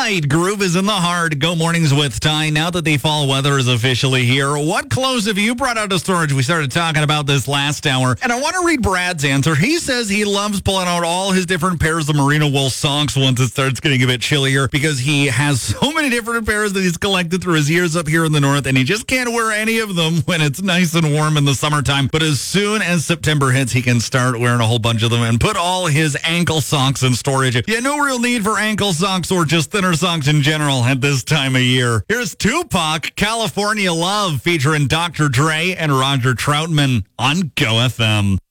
right, Groove is in the heart. Go mornings with Ty. Now that the fall weather is officially here, what clothes have you brought out of storage? We started talking about this last hour, and I want to read Brad's answer. He says he loves pulling out all his different pairs of merino wool socks once it starts getting a bit chillier because he has so many different pairs that he's collected through his years up here in the north, and he just can't wear any of them when it's nice and warm in the summertime. But as soon as September hits, he can start wearing a whole bunch of them and put all his ankle socks in storage. Yeah, no real need for ankle socks or just thinner socks in general at this time of year. Here's Tupac, California Love, featuring Dr. Dre and Roger Troutman on Go FM.